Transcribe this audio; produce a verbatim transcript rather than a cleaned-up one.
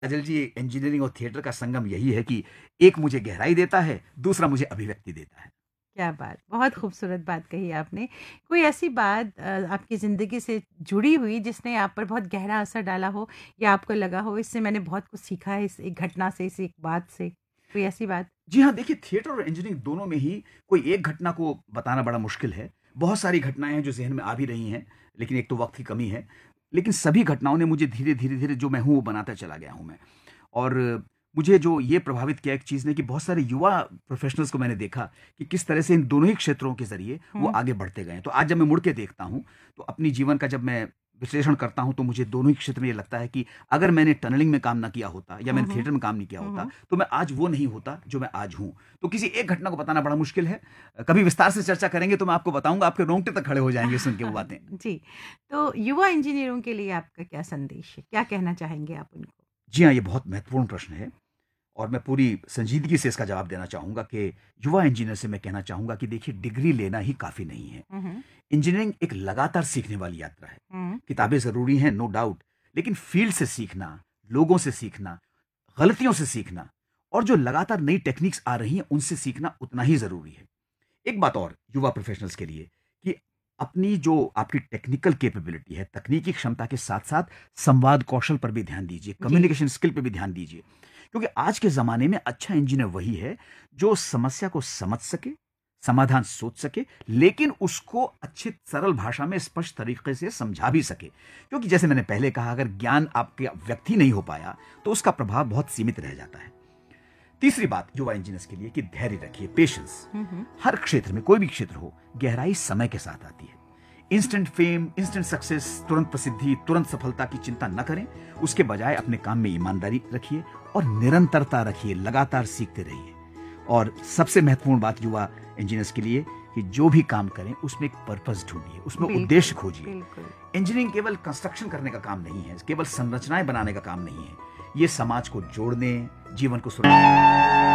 काजल जी, engineering और theatre का संगम यही है कि एक मुझे गहराई देता है, दूसरा मुझे अभिव्यक्ति देता है। क्या बात! बहुत खूबसूरत बात कही आपने। कोई ऐसी बात अ, आपकी ज़िंदगी से जुड़ी हुई जिसने आप पर बहुत गहरा असर डाला हो या आपको लगा हो इससे मैंने बहुत कुछ सीखा है इस एक घटना से, इस एक बात से? कोई ऐसी बात? जी हाँ, देखिए थिएटर और इंजीनियरिंग दोनों में ही कोई एक घटना को बताना बड़ा मुश्किल है। बहुत सारी घटनाएँ हैं जो ज़हन में आ भी रही हैं, लेकिन एक तो वक़्त की कमी है। लेकिन सभी घटनाओं ने मुझे धीरे, धीरे, धीरे जो मैं हूँ वो बनाता चला गया हूँ मैं। और मुझे जो ये प्रभावित किया एक चीज़ ने कि बहुत सारे युवा प्रोफ़ेशनल्स को मैंने देखा कि किस तरह से इन दोनों ही क्षेत्रों के ज़रिए वो हुँ, आगे बढ़ते गए हैं। तो आज जब मैं मुड़ के देखता हूँ, तो अपनी जीवन का जब मैं विश्लेषण करता हूँ, तो मुझे दोनों ही क्षेत्र में ये लगता है कि अगर मैंने टनलिंग में काम ना किया होता या हुँ, मैंने हुँ, थिएटर में काम नहीं किया हुँ, होता, हुँ। तो मैं आज वो नहीं होता जो मैं आज हूँ। तो किसी एक घटना को बताना बड़ा मुश्किल है। अ, कभी विस्तार से चर्चा करेंगे तो मैं आपको बताऊँगा, आपके रोंगटे तक खड़े हो जाएँगे सुन के वो बातें। जी, तो युवा इंजीनियरों के लिए आपका क्या संदेश है? क्या कहना चाहेंगे आप उनको? जी हाँ, ये बहुत महत्वपूर्ण प्रश्न है। और मैं पूरी संजीदगी से इसका जवाब देना चाहूँगा कि युवा इंजीनियर से मैं कहना चाहूँगा कि देखिए डिग्री लेना ही काफ़ी नहीं है। हुँ, हुँ, इंजीनियरिंग एक लगातार सीखने वाली यात्रा है। हुँ, किताबें ज़रूरी हैं, नो डाउट, लेकिन फ़ील्ड से सीखना, लोगों से सीखना, गलतियों से सीखना और जो लगातार नई टेक्निक्स आ रही हैं, उनसे सीखना उतना ही ज़रूरी है। एक बात और युवा प्रोफ़ेशनल्स के लिए कि अपनी जो आपकी टेक्निकल कैपेबिलिटी है, तकनीकी क्षमता के साथ-साथ संवाद कौशल पर भी ध्यान दीजिए, जी, कम्युनिकेशन स्किल पे भी ध्यान दीजिए। क्योंकि आज के ज़माने में अच्छा इंजीनियर वही है, जो समस्या को समझ सके, समाधान सोच सके, लेकिन उसको अच्छी सरल भाषा में स्पष्ट तरीके से समझा भी सके। क्योंकि जैसे मैंने पहले कहा, अगर ज्ञान आपके व्यक्ति नहीं हो पाया, तो उसका प्रभाव बहुत सीमित रह जाता है। तीसरी बात युवा इंजीनियर्स के लिए कि धैर्य रखिए, पेशेंस। हुँ, हुँ, हर क्षेत्र में, कोई भी क्षेत्र हो, गहराई समय के साथ आती है। इंस्टेंट फेम, इंस्टेंट सक्सेस, तुरंत प्रसिद्धि, तुरंत सफलता की चिंता न करें। उसके बजाय अपने काम में ईमानदारी रखिए और निरंतरता रखिए, लगातार सीखते रहिए। और सबसे महत्वपूर्ण बात युवा इंजीनियर्स के लिए कि जो भी काम करें उसमें एक पर्पस ढूंढिए, उसमें बिल्कुल, उद्देश्य खोजिए। बिल्कुल। इंजीनियरिंग केवल कंस्ट्रक्शन करने का काम नहीं है, केवल संरचनाएं बनाने का काम नहीं है। ये समाज को जोड़ने, जीवन को सुरक्षित